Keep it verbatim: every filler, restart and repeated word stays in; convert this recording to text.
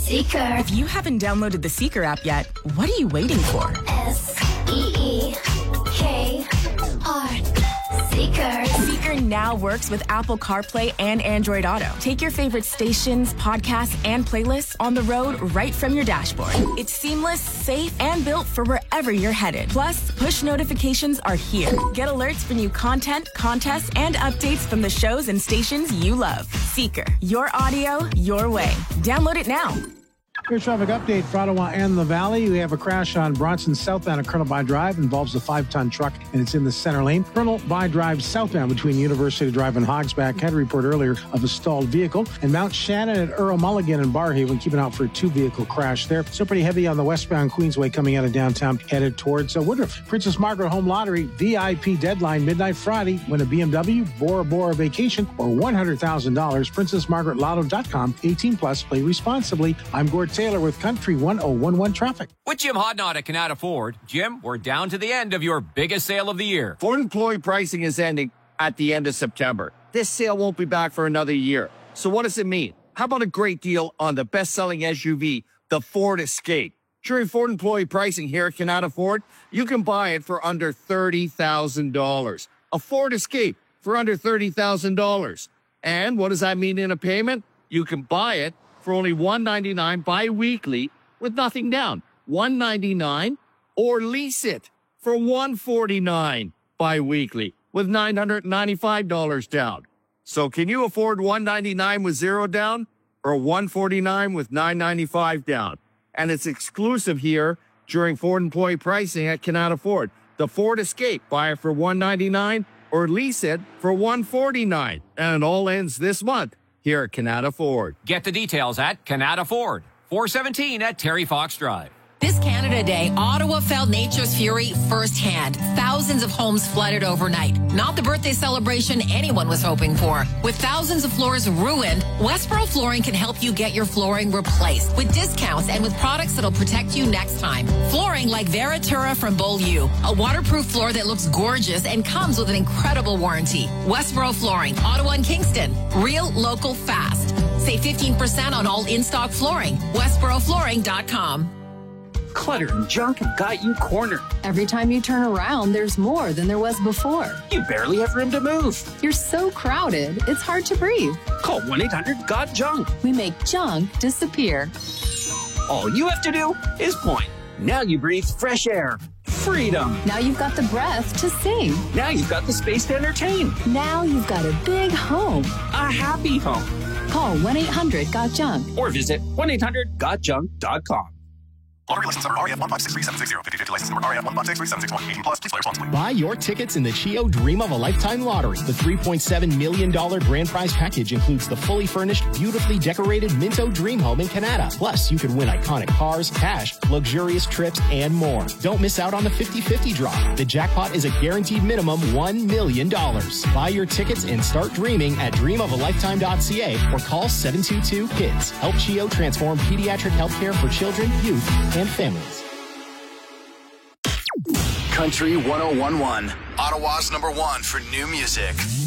Seeker. If you haven't downloaded the Seeker app yet, what are you waiting for? S E E K R. Seeker. Seeker now works with Apple CarPlay and Android Auto. Take your favorite stations, podcasts, and playlists on the road right from your dashboard. It's seamless, safe, and built for wherever you're headed. Plus, push notifications are here. Get alerts for new content, contests, and updates from the shows and stations you love. Seeker. Your audio, your way. Download it now. Your traffic update for Ottawa and the Valley. We have a crash on Bronson southbound at Colonel By Drive. Involves a five-ton truck, and it's in the center lane. Colonel By Drive southbound between University Drive and Hogsback. Had a report earlier of a stalled vehicle. And Mount Shannon at Earl Mulligan and Barhaven, keeping out for a two-vehicle crash there. So pretty heavy on the westbound Queensway coming out of downtown, headed towards uh, Woodruff. Princess Margaret Home Lottery V I P deadline midnight Friday. Win a B M W, Bora Bora vacation, or one hundred thousand dollars. princess margaret lotto dot com. eighteen plus. Play responsibly. I'm Gord Taylor with Country one oh one one Traffic. With Jim Hodnott at Canada Ford. Jim, we're down to the end of your biggest sale of the year. Ford employee pricing is ending at the end of September. This sale won't be back for another year. So what does it mean? How about a great deal on the best-selling S U V, the Ford Escape? During Ford employee pricing here at Canada Ford, you can buy it for under thirty thousand dollars. A Ford Escape for under thirty thousand dollars. And what does that mean in a payment? You can buy it for only one hundred ninety-nine dollars bi-weekly with nothing down. one hundred ninety-nine dollars or lease it for one hundred forty-nine dollars bi-weekly with nine hundred ninety-five dollars down. So can you afford one hundred ninety-nine dollars with zero down or one hundred forty-nine dollars with nine hundred ninety-five dollars down? And it's exclusive here during Ford employee pricing at Canada Ford. The Ford Escape, buy it for one hundred ninety-nine dollars or lease it for one hundred forty-nine dollars. And it all ends this month here at Canada Ford. Get the details at Canada Ford, four seventeen at Terry Fox Drive. This Canada Day, Ottawa felt nature's fury firsthand. Thousands of homes flooded overnight. Not the birthday celebration anyone was hoping for. With thousands of floors ruined, Westboro Flooring can help you get your flooring replaced with discounts and with products that'll protect you next time. Flooring like Veratura from Beaulieu, a waterproof floor that looks gorgeous and comes with an incredible warranty. Westboro Flooring, Ottawa and Kingston. Real, local, fast. Save fifteen percent on all in-stock flooring. westboro flooring dot com. Clutter and junk have got you cornered. Every time you turn around, there's more than there was before. You barely have room to move. You're so crowded, it's hard to breathe. Call one eight hundred got junk. We make junk disappear. All you have to do is point. Now you breathe fresh air. Freedom. Now you've got the breath to sing. Now you've got the space to entertain. Now you've got a big home. A happy home. Call one eight hundred got junk. Or visit one eight hundred got junk dot com. Lottery license number R E F one five six three seven six zero. fifty fifty license number R E F one five six three seven six one. eighteen plus. Please play responsibly. Buy your tickets in the Chio Dream of a Lifetime Lottery. The three point seven million dollars grand prize package includes the fully furnished, beautifully decorated Minto Dream Home in Canada. Plus, you can win iconic cars, cash, luxurious trips, and more. Don't miss out on the fifty fifty draw. The jackpot is a guaranteed minimum one million dollars. Buy your tickets and start dreaming at dream of a lifetime dot c a or call seven two two KIDS. Help Chio transform pediatric healthcare for children, youth, and families. Country one oh one one, Ottawa's number one for new music.